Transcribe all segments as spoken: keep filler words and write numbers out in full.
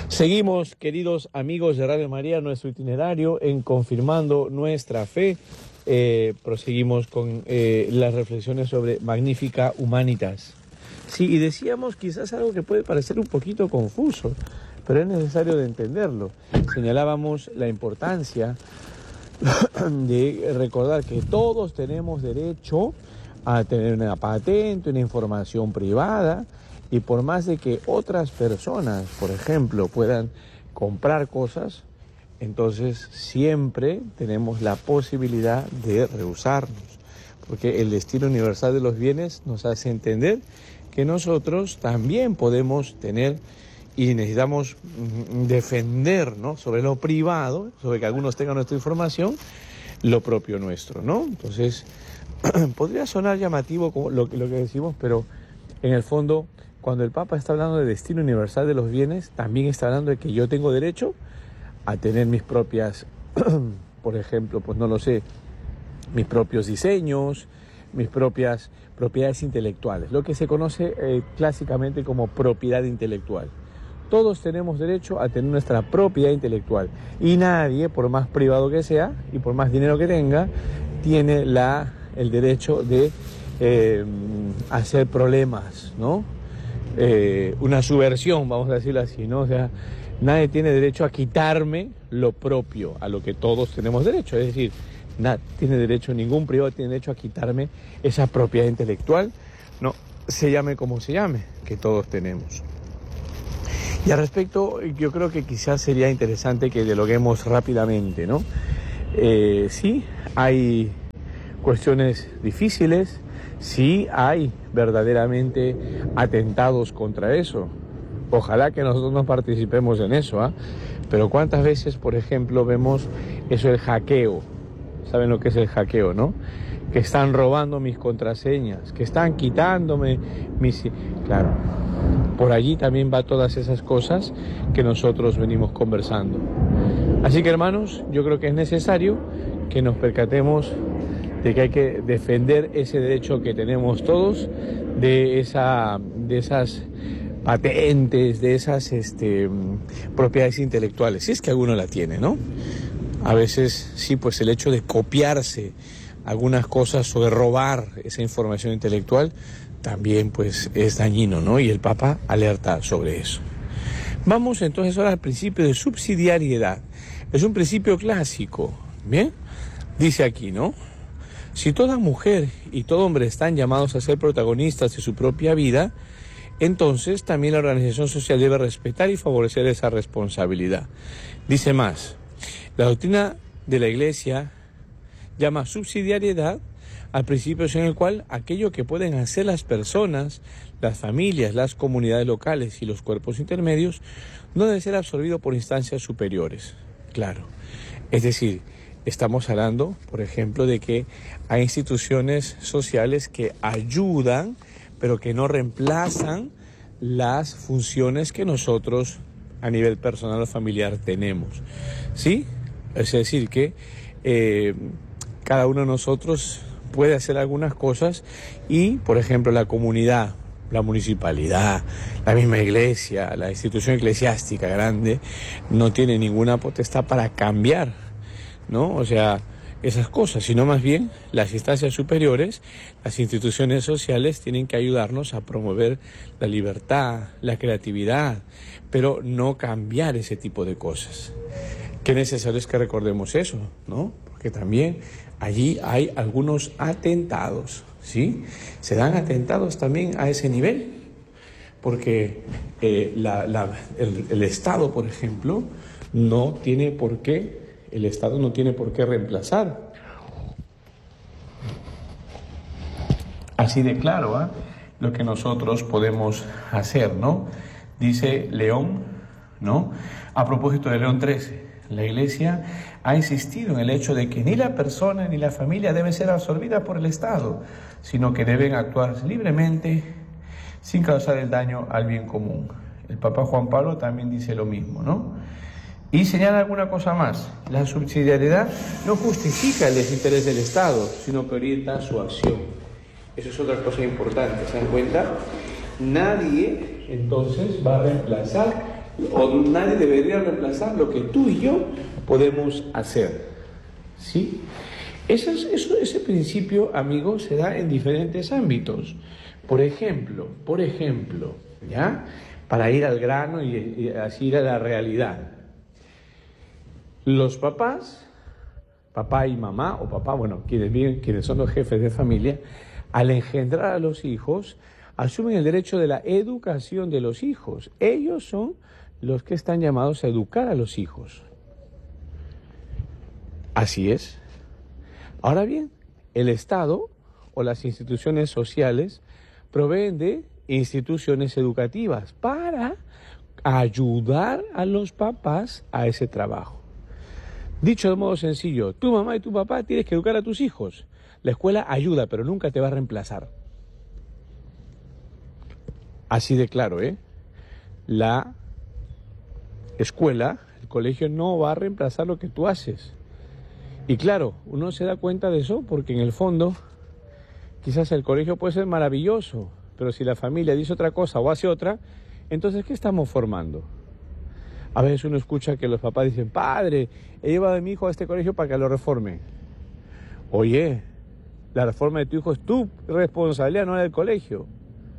Seguimos, queridos amigos de Radio María, nuestro itinerario en Confirmando Nuestra Fe. Eh, proseguimos con eh, las reflexiones sobre Magnificat Humanitas. Sí, y decíamos quizás algo que puede parecer un poquito confuso, pero es necesario de entenderlo. Señalábamos la importancia de recordar que todos tenemos derecho a tener una patente, una información privada, y por más de que otras personas, por ejemplo, puedan comprar cosas, entonces siempre tenemos la posibilidad de rehusarnos, porque el destino universal de los bienes nos hace entender que nosotros también podemos tener y necesitamos defender, ¿no?, sobre lo privado, sobre que algunos tengan nuestra información, lo propio nuestro, ¿no? Entonces, podría sonar llamativo como lo, lo que decimos, pero en el fondo, cuando el Papa está hablando de destino universal de los bienes, también está hablando de que yo tengo derecho a tener mis propias, por ejemplo, pues no lo sé, mis propios diseños, mis propias propiedades intelectuales, lo que se conoce eh, clásicamente como propiedad intelectual. Todos tenemos derecho a tener nuestra propiedad intelectual y nadie, por más privado que sea y por más dinero que tenga, tiene la, el derecho de eh, hacer problemas, ¿no? Eh, una subversión, vamos a decirlo así, ¿no? O sea, nadie tiene derecho a quitarme lo propio, a lo que todos tenemos derecho. Es decir, nadie tiene derecho, ningún privado tiene derecho a quitarme esa propiedad intelectual, no, se llame como se llame, que todos tenemos. Y al respecto, yo creo que quizás sería interesante que dialoguemos rápidamente, ¿no? Eh, sí, hay cuestiones difíciles, sí hay verdaderamente atentados contra eso. Ojalá que nosotros no participemos en eso, ¿ah? Pero ¿cuántas veces, por ejemplo, vemos eso del hackeo? ¿Saben lo que es el hackeo, no? Que están robando mis contraseñas, que están quitándome mis... Claro, por allí también va todas esas cosas que nosotros venimos conversando. Así que, hermanos, yo creo que es necesario que nos percatemos de que hay que defender ese derecho que tenemos todos, de, esa, de esas patentes, de esas este, propiedades intelectuales, si es que alguno la tiene, ¿no? A veces, sí, pues el hecho de copiarse algunas cosas o de robar esa información intelectual también, pues, es dañino, ¿no? Y el Papa alerta sobre eso. Vamos entonces ahora al principio de subsidiariedad. Es un principio clásico, ¿bien? Dice aquí, ¿no? Si toda mujer y todo hombre están llamados a ser protagonistas de su propia vida, entonces también la organización social debe respetar y favorecer esa responsabilidad. Dice más, la doctrina de la Iglesia llama subsidiariedad al principio en el cual aquello que pueden hacer las personas, las familias, las comunidades locales y los cuerpos intermedios no debe ser absorbido por instancias superiores. Claro, es decir, estamos hablando, por ejemplo, de que hay instituciones sociales que ayudan, pero que no reemplazan las funciones que nosotros a nivel personal o familiar tenemos, ¿sí? Es decir, que eh, cada uno de nosotros puede hacer algunas cosas y, por ejemplo, la comunidad, la municipalidad, la misma iglesia, la institución eclesiástica grande, no tiene ninguna potestad para cambiar, ¿no? O sea, esas cosas, sino más bien las instancias superiores, las instituciones sociales tienen que ayudarnos a promover la libertad, la creatividad, pero no cambiar ese tipo de cosas. Qué necesario es que recordemos eso, ¿no? Porque también allí hay algunos atentados, ¿sí? Se dan atentados también a ese nivel, porque eh, la, la, el, el Estado, por ejemplo, no tiene por qué El Estado no tiene por qué reemplazar. Así de claro, ¿eh? Lo que nosotros podemos hacer, ¿no? Dice León, ¿no? A propósito de León trece, la Iglesia ha insistido en el hecho de que ni la persona ni la familia deben ser absorbidas por el Estado, sino que deben actuar libremente sin causar el daño al bien común. El Papa Juan Pablo también dice lo mismo, ¿no? Y señala alguna cosa más, la subsidiariedad no justifica el desinterés del Estado, sino que orienta su acción. Eso es otra cosa importante, ¿se dan cuenta? Nadie, entonces, va a reemplazar o nadie debería reemplazar lo que tú y yo podemos hacer, ¿sí? Eso, eso, ese principio, amigos, se da en diferentes ámbitos. Por ejemplo, por ejemplo, ¿ya? Para ir al grano y, y así ir a la realidad. Los papás, papá y mamá, o papá, bueno, quienes viven, quienes son los jefes de familia, al engendrar a los hijos, asumen el derecho de la educación de los hijos. Ellos son los que están llamados a educar a los hijos. Así es. Ahora bien, el Estado o las instituciones sociales proveen de instituciones educativas para ayudar a los papás a ese trabajo. Dicho de modo sencillo, tu mamá y tu papá tienes que educar a tus hijos. La escuela ayuda, pero nunca te va a reemplazar. Así de claro, ¿eh? La escuela, el colegio no va a reemplazar lo que tú haces. Y claro, uno se da cuenta de eso porque en el fondo quizás el colegio puede ser maravilloso, pero si la familia dice otra cosa o hace otra, entonces ¿qué estamos formando? A veces uno escucha que los papás dicen, padre, he llevado a mi hijo a este colegio para que lo reforme. Oye, la reforma de tu hijo es tu responsabilidad, no la del colegio.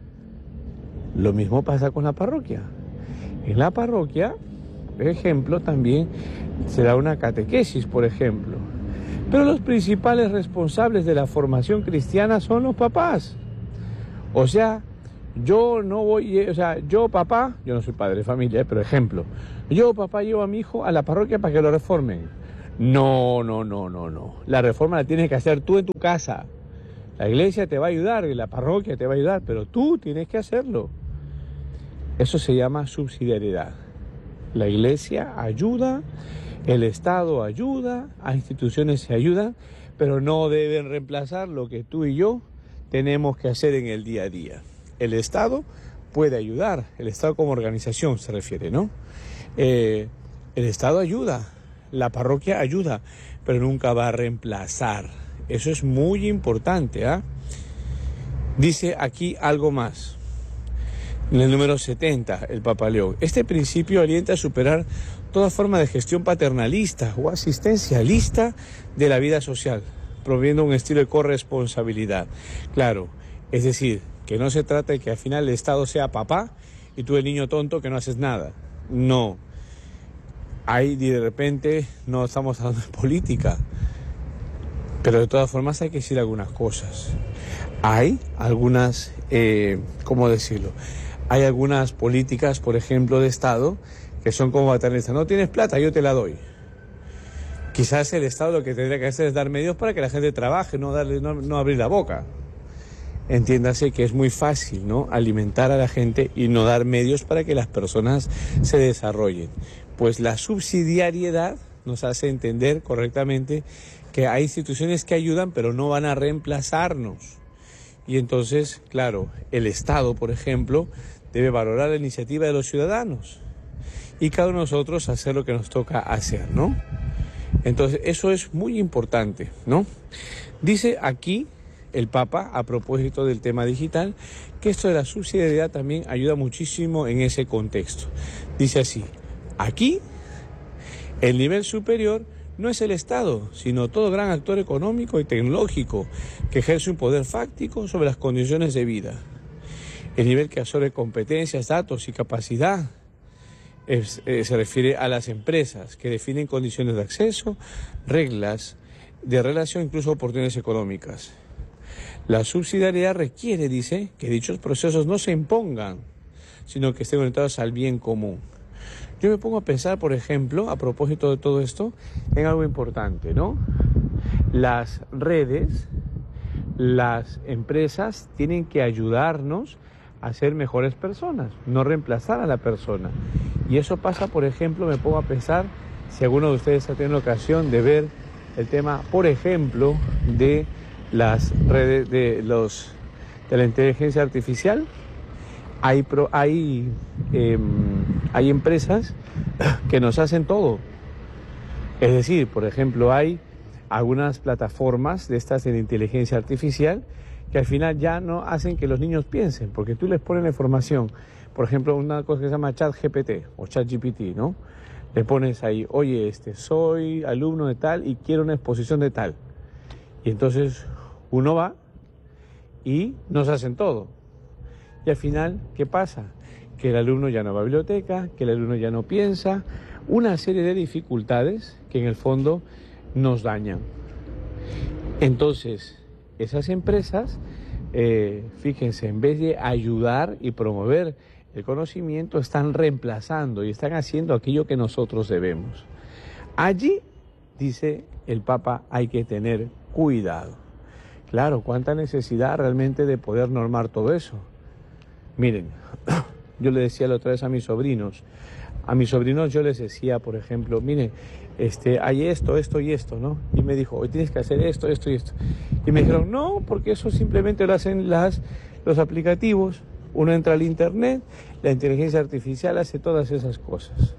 Lo mismo pasa con la parroquia. En la parroquia, por ejemplo, también se da una catequesis, por ejemplo. Pero los principales responsables de la formación cristiana son los papás. O sea, yo no voy, o sea, yo papá, yo no soy padre de familia, pero ejemplo, yo papá llevo a mi hijo a la parroquia para que lo reformen. No, no, no, no, no. La reforma la tienes que hacer tú en tu casa. La iglesia te va a ayudar, la parroquia te va a ayudar, pero tú tienes que hacerlo. Eso se llama subsidiariedad. La iglesia ayuda, el Estado ayuda, a instituciones se ayudan, pero no deben reemplazar lo que tú y yo tenemos que hacer en el día a día. El Estado puede ayudar, el Estado como organización se refiere, ¿no? Eh, el Estado ayuda, la parroquia ayuda, pero nunca va a reemplazar. Eso es muy importante, ¿ah? Dice aquí algo más. En el número setenta, el Papa León. Este principio orienta a superar toda forma de gestión paternalista o asistencialista de la vida social, promoviendo un estilo de corresponsabilidad. Claro, es decir, que no se trata de que al final el Estado sea papá y tú el niño tonto que no haces nada. No. Ahí de repente no estamos hablando de política, pero de todas formas hay que decir algunas cosas. Hay algunas, eh, ¿cómo decirlo? Hay algunas políticas, por ejemplo, de Estado, que son como paternalistas. No tienes plata, yo te la doy. Quizás el Estado lo que tendría que hacer es dar medios para que la gente trabaje, no, darle, no, no abrir la boca. Entiéndase que es muy fácil, ¿no?, alimentar a la gente y no dar medios para que las personas se desarrollen. Pues la subsidiariedad nos hace entender correctamente que hay instituciones que ayudan, pero no van a reemplazarnos. Y entonces, claro, el Estado, por ejemplo, debe valorar la iniciativa de los ciudadanos y cada uno de nosotros hacer lo que nos toca hacer, ¿no? Entonces, eso es muy importante, ¿no? Dice aquí el Papa, a propósito del tema digital, que esto de la subsidiariedad también ayuda muchísimo en ese contexto. Dice así, aquí el nivel superior no es el Estado, sino todo gran actor económico y tecnológico que ejerce un poder fáctico sobre las condiciones de vida. El nivel que absorbe competencias, datos y capacidad es, eh, se refiere a las empresas que definen condiciones de acceso, reglas de relación, incluso oportunidades económicas. La subsidiariedad requiere, dice, que dichos procesos no se impongan, sino que estén orientados al bien común. Yo me pongo a pensar, por ejemplo, a propósito de todo esto, en algo importante, ¿no? Las redes, las empresas tienen que ayudarnos a ser mejores personas, no reemplazar a la persona. Y eso pasa, por ejemplo, me pongo a pensar, si alguno de ustedes ha tenido la ocasión de ver el tema, por ejemplo, de las redes de los de la inteligencia artificial. Hay, pro, hay, eh, hay empresas que nos hacen todo. Es decir, por ejemplo, hay algunas plataformas de estas de inteligencia artificial que al final ya no hacen que los niños piensen, porque tú les pones la información, por ejemplo, una cosa que se llama ChatGPT o ChatGPT, ¿no? Le pones ahí, oye, este, soy alumno de tal y quiero una exposición de tal. Y entonces uno va y nos hacen todo. Y al final, ¿qué pasa? Que el alumno ya no va a biblioteca, que el alumno ya no piensa, una serie de dificultades que en el fondo nos dañan. Entonces, esas empresas, eh, fíjense, en vez de ayudar y promover el conocimiento, están reemplazando y están haciendo aquello que nosotros debemos. Allí, dice el Papa, hay que tener cuidado. Claro, cuánta necesidad realmente de poder normar todo eso. Miren, yo le decía la otra vez a mis sobrinos, a mis sobrinos yo les decía, por ejemplo, miren, este, hay esto, esto y esto, ¿no? Y me dijo, hoy tienes que hacer esto, esto y esto. Y me dijeron, no, porque eso simplemente lo hacen las, los aplicativos. Uno entra al internet, la inteligencia artificial hace todas esas cosas.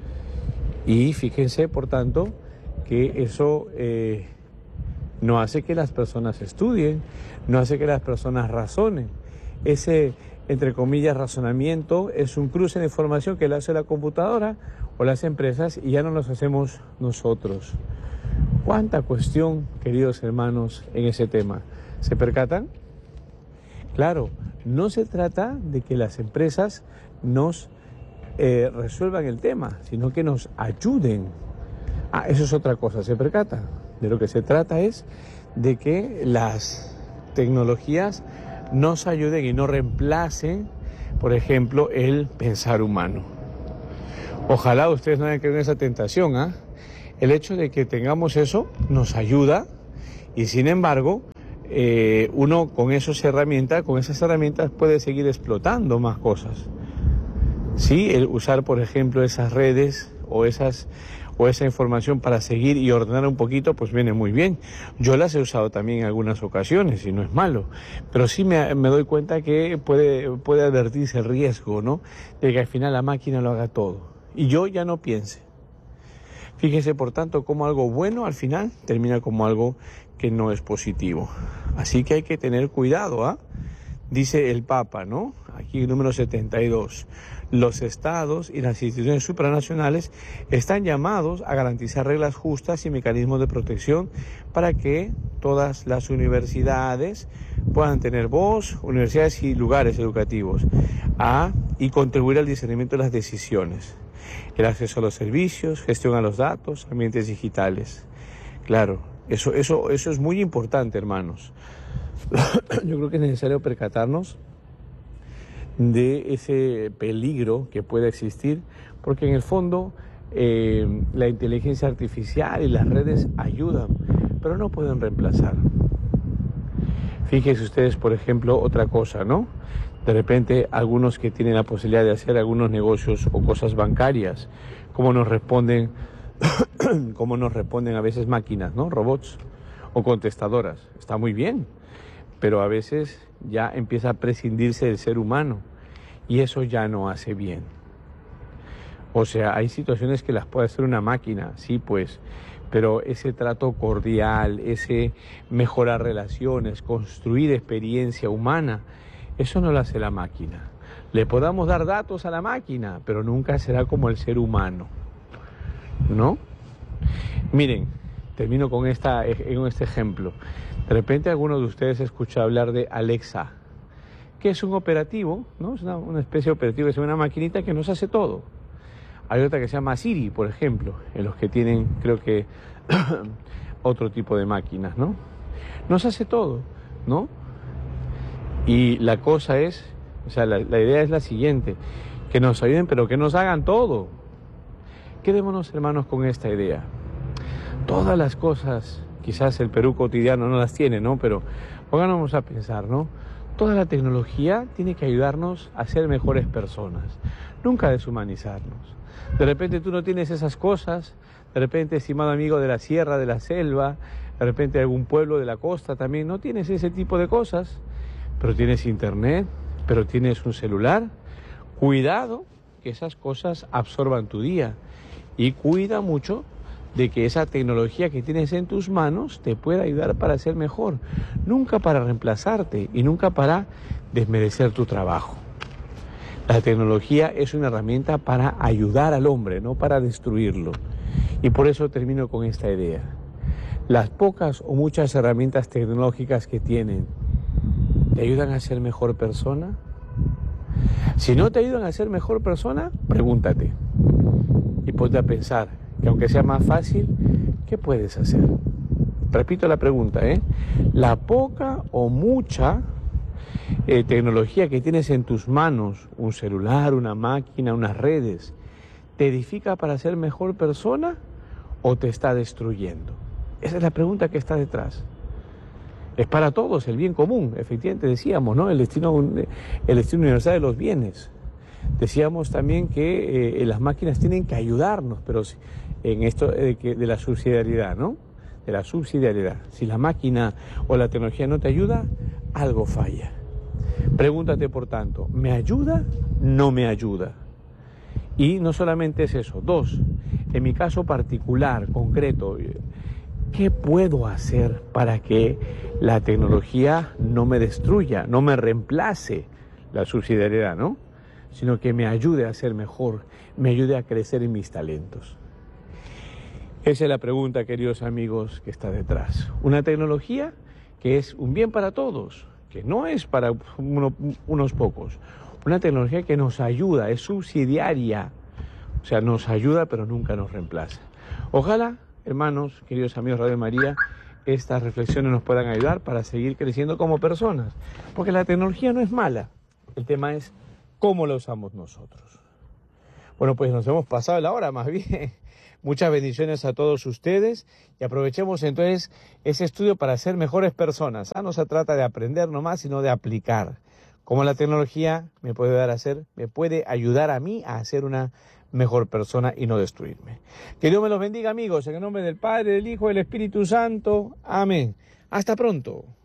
Y fíjense, por tanto, que eso eh, no hace que las personas estudien, no hace que las personas razonen. Ese, entre comillas, razonamiento es un cruce de información que le hace la computadora o las empresas y ya no los hacemos nosotros. ¿Cuánta cuestión, queridos hermanos, en ese tema? ¿Se percatan? Claro, no se trata de que las empresas nos eh, resuelvan el tema, sino que nos ayuden. Ah, eso es otra cosa, ¿se percata? De lo que se trata es de que las tecnologías nos ayuden y no reemplacen, por ejemplo, el pensar humano. Ojalá ustedes no hayan caído en esa tentación, ¿ah? ¿eh? El hecho de que tengamos eso nos ayuda y, sin embargo, eh, uno con esas herramientas, con esas herramientas puede seguir explotando más cosas. Sí, el usar, por ejemplo, esas redes o esas o esa información para seguir y ordenar un poquito, pues viene muy bien. Yo las he usado también en algunas ocasiones y no es malo, pero sí me, me doy cuenta que puede, puede advertirse el riesgo, ¿no? De que al final la máquina lo haga todo y yo ya no piense. Fíjese, por tanto, cómo algo bueno al final termina como algo que no es positivo. Así que hay que tener cuidado, ¿ah? ¿eh? Dice el Papa, ¿no? Aquí el número setenta y dos. Los estados y las instituciones supranacionales están llamados a garantizar reglas justas y mecanismos de protección para que todas las universidades puedan tener voz, universidades y lugares educativos, a, y contribuir al discernimiento de las decisiones, el acceso a los servicios, gestión a los datos, ambientes digitales. Claro, eso, eso, eso es muy importante, hermanos. Yo creo que es necesario percatarnos de ese peligro que puede existir, porque en el fondo eh, la inteligencia artificial y las redes ayudan, pero no pueden reemplazar. Fíjense ustedes, por ejemplo, otra cosa, ¿no? De repente, algunos que tienen la posibilidad de hacer algunos negocios o cosas bancarias, cómo nos responden, cómo nos responden a veces máquinas, ¿no? Robots o contestadoras. Está muy bien, pero a veces ya empieza a prescindirse del ser humano y eso ya no hace bien. O sea, hay situaciones que las puede hacer una máquina, sí, pues, pero ese trato cordial, ese mejorar relaciones, construir experiencia humana, eso no lo hace la máquina. Le podamos dar datos a la máquina, pero nunca será como el ser humano, ¿no? Miren, termino con, esta, con este ejemplo. De repente alguno de ustedes escucha hablar de Alexa, que es un operativo, ¿no? Es una, una especie de operativo, es una maquinita que nos hace todo. Hay otra que se llama Siri, por ejemplo, en los que tienen, creo que, otro tipo de máquinas, ¿no? Nos hace todo, ¿no? Y la cosa es, o sea, la, la idea es la siguiente, que nos ayuden, pero que nos hagan todo. Quedémonos, hermanos, con esta idea. Todas las cosas, quizás el Perú cotidiano no las tiene, ¿no? Pero pongámonos a pensar, ¿no? Toda la tecnología tiene que ayudarnos a ser mejores personas, nunca a deshumanizarnos. De repente tú no tienes esas cosas, de repente, estimado amigo de la sierra, de la selva, de repente algún pueblo de la costa también, no tienes ese tipo de cosas, pero tienes internet, pero tienes un celular. Cuidado que esas cosas absorban tu día y cuida mucho de que esa tecnología que tienes en tus manos te pueda ayudar para ser mejor, nunca para reemplazarte y nunca para desmerecer tu trabajo. La tecnología es una herramienta para ayudar al hombre, no para destruirlo. Y por eso termino con esta idea. Las pocas o muchas herramientas tecnológicas que tienen, ¿te ayudan a ser mejor persona? Si no te ayudan a ser mejor persona, pregúntate. Y ponte a pensar que aunque sea más fácil, ¿qué puedes hacer? Repito la pregunta, ¿eh? La poca o mucha eh, tecnología que tienes en tus manos, un celular, una máquina, unas redes, ¿te edifica para ser mejor persona o te está destruyendo? Esa es la pregunta que está detrás. Es para todos el bien común, efectivamente decíamos, ¿no? El destino, el destino universal de los bienes. Decíamos también que eh, las máquinas tienen que ayudarnos, pero en esto de, que, de la subsidiariedad, ¿no? De la subsidiariedad. Si la máquina o la tecnología no te ayuda, algo falla. Pregúntate, por tanto, ¿me ayuda? ¿No me ayuda? Y no solamente es eso. Dos, en mi caso particular, concreto, ¿qué puedo hacer para que la tecnología no me destruya, no me reemplace la subsidiariedad, ¿no? Sino que me ayude a ser mejor, me ayude a crecer en mis talentos? Esa es la pregunta, queridos amigos, que está detrás. Una tecnología que es un bien para todos, que no es para uno, unos pocos. Una tecnología que nos ayuda, es subsidiaria. O sea, nos ayuda pero nunca nos reemplaza. Ojalá, hermanos, queridos amigos de Radio María, estas reflexiones nos puedan ayudar para seguir creciendo como personas. Porque la tecnología no es mala. El tema es cómo la usamos nosotros. Bueno, pues nos hemos pasado la hora más bien. Muchas bendiciones a todos ustedes y aprovechemos entonces ese estudio para ser mejores personas. Ah, no se trata de aprender nomás, sino de aplicar. Cómo la tecnología me puede dar a ser, me puede ayudar a mí a ser una mejor persona y no destruirme. Que Dios me los bendiga, amigos, en el nombre del Padre, del Hijo y del Espíritu Santo. Amén. Hasta pronto.